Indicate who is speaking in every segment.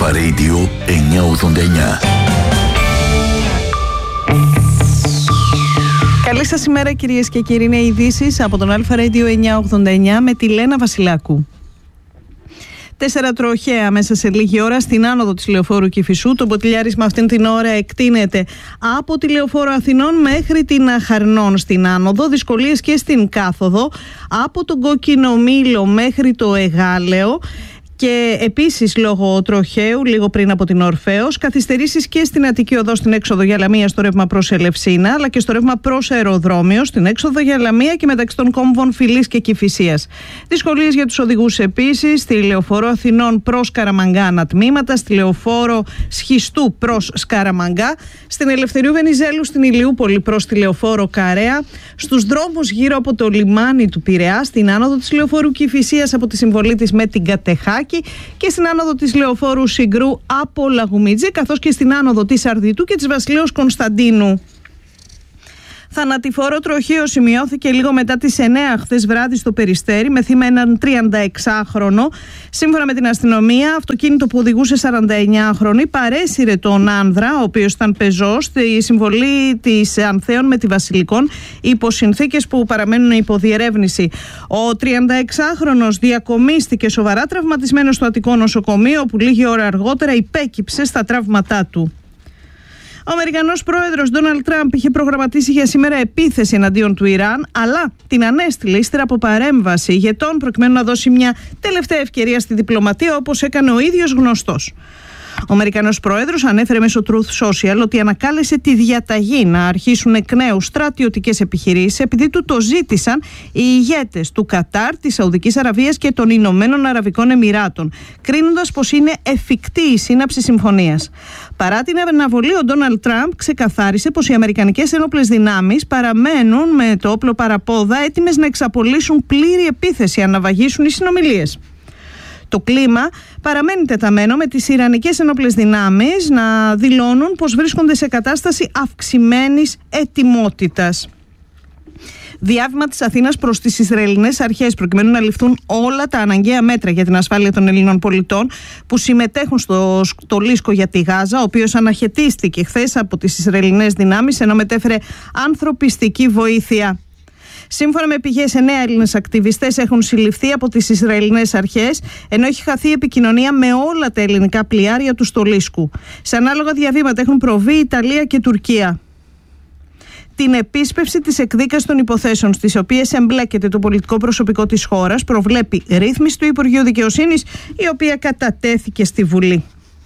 Speaker 1: Αλφα Radio 989.
Speaker 2: Καλή σας ημέρα κυρίες και κύριοι, είναι οι ειδήσεις από τον Αλφα Radio 989 με τη Λένα Βασιλάκου. 4 τροχαία μέσα σε λίγη ώρα στην άνοδο της Λεωφόρου Κηφισού. Το μποτιλιάρισμα αυτήν την ώρα εκτείνεται από τη Λεωφόρο Αθηνών μέχρι την Αχαρνών στην άνοδο. Δυσκολίες και στην κάθοδο από τον Κόκκινο Μήλο μέχρι το Εγάλεο. Και επίσης λόγω τροχαίου, λίγο πριν από την Ορφέως, καθυστερήσεις και στην Αττική Οδό στην έξοδο για Λαμία στο ρεύμα προς Ελευσίνα, αλλά και στο ρεύμα προς Αεροδρόμιο, στην έξοδο για Λαμία και μεταξύ των κόμβων Φυλής και Κηφισίας. Δυσκολίες για τους οδηγούς επίσης στη Λεωφόρο Αθηνών προς Καραμαγκά ανατμήματα, στη Λεωφόρο Σχιστού προς Σκαραμαγκά, στην Ελευθερίου Βενιζέλου στην Ηλιούπολη προς τη Λεωφόρο Καρέα, στους δρόμους γύρω από το λιμάνι του Πειραιά, στην άνοδο της Λεωφόρου Κηφισίας από τη συμβολή της με την Κατεχάκη και στην άνοδο της Λεωφόρου Συγκρού από Λαγουμίτζη, καθώς και στην άνοδο της Αρδιτού και της Βασιλέως Κωνσταντίνου. Θανατηφόρο τροχαίο σημειώθηκε λίγο μετά τις 9 χθες βράδυ στο Περιστέρι με θύμα έναν 36χρονο. Σύμφωνα με την αστυνομία, αυτοκίνητο που οδηγούσε 49χρονη παρέσυρε τον άνδρα, ο οποίος ήταν πεζός, στη συμβολή της Ανθέων με τη Βασιλικών, υπό συνθήκες που παραμένουν υποδιερεύνηση. Ο 36χρονος διακομίστηκε σοβαρά τραυματισμένος στο Αττικό νοσοκομείο, όπου λίγη ώρα αργότερα υπέκυψε στα τραύματά του. Ο Αμερικανός πρόεδρος Ντόναλντ Τραμπ είχε προγραμματίσει για σήμερα επίθεση εναντίον του Ιράν, αλλά την ανέστειλε ύστερα από παρέμβαση ηγετών προκειμένου να δώσει μια τελευταία ευκαιρία στη διπλωματία, όπως έκανε ο ίδιος γνωστός. Ο Αμερικανός πρόεδρος ανέφερε μέσω Truth Social ότι ανακάλεσε τη διαταγή να αρχίσουν εκ νέου στρατιωτικές επιχειρήσεις επειδή του το ζήτησαν οι ηγέτες του Κατάρ, της Σαουδικής Αραβίας και των Ηνωμένων Αραβικών Εμιράτων, κρίνοντας πως είναι εφικτή η σύναψη συμφωνίας. Παρά την αναβολή, ο Ντόναλντ Τραμπ ξεκαθάρισε πως οι αμερικανικές ενόπλες δυνάμεις παραμένουν με το όπλο παραπόδα έτοιμες να εξαπολύσουν πλήρη επίθεση αν ναυαγήσουν οι συνομιλίες. Το κλίμα παραμένει τεταμένο, με τις Ιρανικές ενόπλες δυνάμεις να δηλώνουν πως βρίσκονται σε κατάσταση αυξημένης ετοιμότητας. Διάβημα της Αθήνας προς τις Ισραηλινές αρχές προκειμένου να ληφθούν όλα τα αναγκαία μέτρα για την ασφάλεια των Ελλήνων πολιτών που συμμετέχουν στο στολίσκο για τη Γάζα, ο οποίος αναχαιτίστηκε χθες από τις Ισραηλινές δυνάμεις ενώ μετέφερε ανθρωπιστική βοήθεια. Σύμφωνα με πηγές, 9 Έλληνες ακτιβιστές έχουν συλληφθεί από τις Ισραηλινές αρχές, ενώ έχει χαθεί επικοινωνία με όλα τα ελληνικά πλοιάρια του στολίσκου. Σε ανάλογα διαβήματα έχουν προβεί η Ιταλία και η Τουρκία. Την επίσπευση της εκδίκασης των υποθέσεων στις οποίες εμπλέκεται το πολιτικό προσωπικό της χώρας προβλέπει ρύθμιση του Υπουργείου Δικαιοσύνης, η οποία κατατέθηκε στη Βουλή.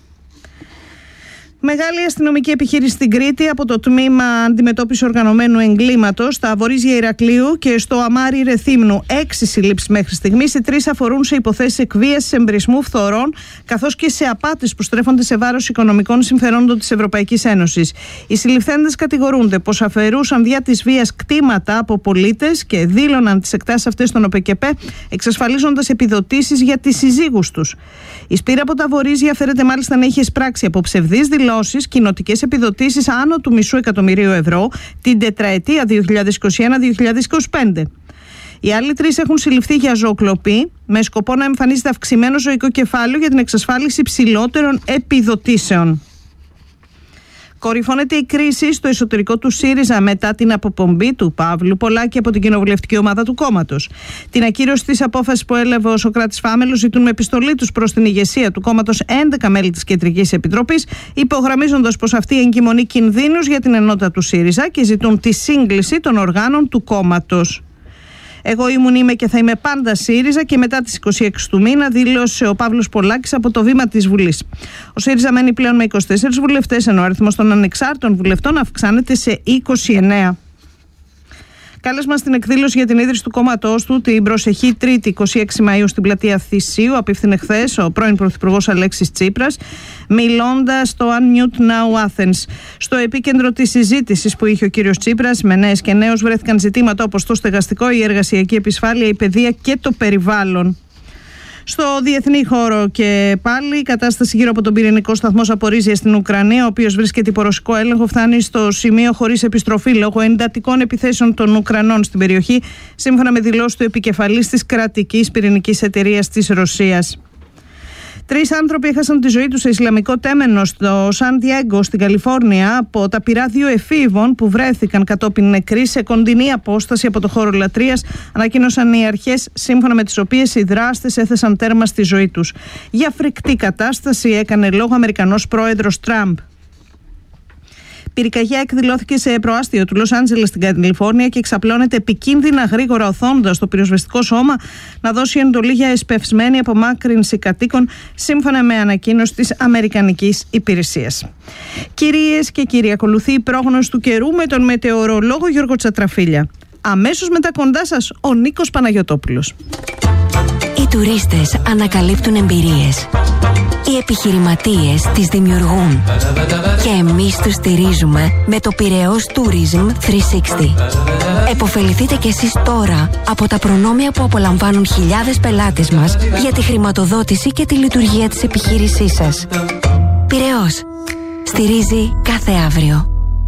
Speaker 2: Μεγάλη αστυνομική επιχείρηση στην Κρήτη από το Τμήμα Αντιμετώπισης Οργανωμένου Εγκλήματος στα Βορίζια Ηρακλείου και στο Αμάρι Ρεθύμνου. 6 συλλήψεις μέχρι στιγμής. Οι 3 αφορούν σε υποθέσεις εκβίασης, εμπρισμού, φθορών, καθώς και σε απάτες που στρέφονται σε βάρος οικονομικών συμφερόντων της Ευρωπαϊκής Ένωσης. Οι συλληφθέντες κατηγορούνται πως αφαιρούσαν δια της βίας κτήματα από πολίτες και δήλωναν τις εκτάσεις αυτές στον ΟΠΕΚΕΠΕ, εξασφαλίζοντας επιδοτήσεις για τις συζύγους τους. Η σπήρα από τα Βορίζια φέρεται μάλιστα να είχε εισπράξει από ψευδείς δηλώσεις κοινοτικές επιδοτήσεις άνω του €500.000 την τετραετία 2021-2025. Οι άλλοι 3 έχουν συλληφθεί για ζωοκλοπή με σκοπό να εμφανίζεται αυξημένο ζωικό κεφάλαιο για την εξασφάλιση ψηλότερων επιδοτήσεων. Κορυφώνεται η κρίση στο εσωτερικό του ΣΥΡΙΖΑ μετά την αποπομπή του Παύλου Πολάκη από την κοινοβουλευτική ομάδα του κόμματος. Την ακύρωση της απόφασης που έλαβε ο Σωκράτης Φάμελος ζητούν με επιστολή τους προς την ηγεσία του κόμματος 11 μέλη της Κεντρικής Επιτροπής, υπογραμμίζοντας πως αυτή εγκυμονεί κινδύνους για την ενότητα του ΣΥΡΙΖΑ και ζητούν τη σύγκληση των οργάνων του κόμματος. Εγώ είμαι και θα είμαι πάντα ΣΥΡΙΖΑ και μετά τις 26 του μήνα, δήλωσε ο Παύλος Πολάκης από το βήμα της Βουλής. Ο ΣΥΡΙΖΑ μένει πλέον με 24 βουλευτές, ενώ ο αριθμός των ανεξάρτητων βουλευτών αυξάνεται σε 29. Κάλεσμα στην εκδήλωση για την ίδρυση του κόμματός του την προσεχή Τρίτη 26 Μαΐου στην πλατεία Θησίου απίφθινε χθες ο πρώην Πρωθυπουργός Αλέξης Τσίπρας, μιλώντας στο Unmute Now Athens. Στο επίκεντρο της συζήτησης που είχε ο κύριος Τσίπρας με νέες και νέους βρέθηκαν ζητήματα όπως το στεγαστικό, η εργασιακή επισφάλεια, η παιδεία και το περιβάλλον. Στο διεθνή χώρο και πάλι η κατάσταση γύρω από τον πυρηνικό σταθμό Ζαπορίζια στην Ουκρανία, ο οποίος βρίσκεται υπό ρωσικό έλεγχο, φτάνει στο σημείο χωρίς επιστροφή λόγω εντατικών επιθέσεων των Ουκρανών στην περιοχή, σύμφωνα με δηλώσεις του επικεφαλής της κρατικής πυρηνικής εταιρείας της Ρωσίας. 3 άνθρωποι έχασαν τη ζωή τους σε Ισλαμικό τέμενο στο Σαν Διέγκο στην Καλιφόρνια από τα πυρά 2 εφήβων που βρέθηκαν κατόπιν νεκροί σε κοντινή απόσταση από το χώρο λατρείας, ανακοίνωσαν οι αρχές, σύμφωνα με τις οποίες οι δράστες έθεσαν τέρμα στη ζωή τους. Για φρικτή κατάσταση έκανε λόγο ο Αμερικανός πρόεδρος Τραμπ. Πυρκαγιά εκδηλώθηκε σε προάστιο του Λος Άντζελες στην Καλιφόρνια και εξαπλώνεται επικίνδυνα γρήγορα, οθώνοντας το πυροσβεστικό σώμα να δώσει εντολή για εσπευσμένη απομάκρυνση κατοίκων, σύμφωνα με ανακοίνωση της Αμερικανικής Υπηρεσίας. Κυρίες και κύριοι, ακολουθεί η πρόγνωση του καιρού με τον μετεωρολόγο Γιώργο Τσατραφίλια. Αμέσως μετά κοντά σας ο Νίκος Παναγιωτόπουλος.
Speaker 3: Οι τουρίστες ανακαλύπτουν εμπειρίες. Οι επιχειρηματίες τις δημιουργούν. Και εμείς τους στηρίζουμε με το Πειραιώς Tourism 360. Εποφεληθείτε κι εσείς τώρα από τα προνόμια που απολαμβάνουν χιλιάδες πελάτες μας για τη χρηματοδότηση και τη λειτουργία της επιχείρησής σας. Πειραιώς. Στηρίζει κάθε αύριο.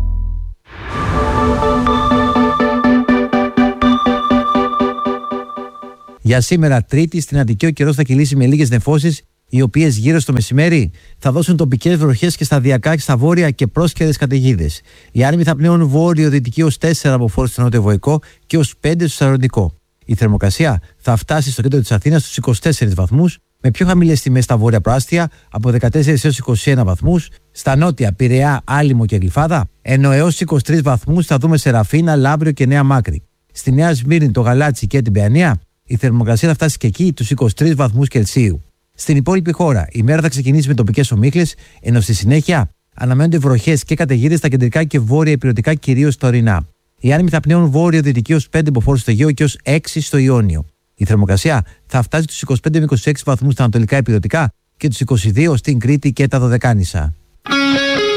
Speaker 4: Για σήμερα, Τρίτη, στην Αττική ο καιρός θα κυλήσει με λίγες νεφώσεις, οι οποίες γύρω στο μεσημέρι θα δώσουν τοπικές βροχές και σταδιακά στα βόρεια και πρόσχερες καταιγίδες. Οι άνεμοι θα πνέουν βόρειο-δυτική ως 4 από φόρους στο νότιο-βορικό και ως 5 στο Σαροντικό. Η θερμοκρασία θα φτάσει στο κέντρο της Αθήνας στους 24 βαθμούς, με πιο χαμηλές τιμές στα βόρεια προάστια από 14 έως 21 βαθμούς, στα νότια Πειραιά, Άλυμο και Γλυφάδα, ενώ έως 23 βαθμούς θα δούμε σε Ραφίνα, Λάμπριο και Νέα Μάκρη. Στη Νέα Σμύρνη, το Γαλάτσι και την Παιανία, η θερμοκρασία θα φτάσει και εκεί τους 23 βαθμούς Κελσίου. Στην υπόλοιπη χώρα, η μέρα θα ξεκινήσει με τοπικές ομίχλες, ενώ στη συνέχεια αναμένονται βροχές και καταιγίδες στα κεντρικά και βόρεια ηπειρωτικά, κυρίως στα ορεινά. Οι άνεμοι θα πνέουν βόρειο-δυτική ως 5 μποφόρ στο Αιγαίο και ως 6 στο Ιόνιο. Η θερμοκρασία θα φτάσει τους 25 με 26 βαθμούς στα ανατολικά ηπειρωτικά και τους 22 στην Κρήτη και τα Δωδεκάνησα.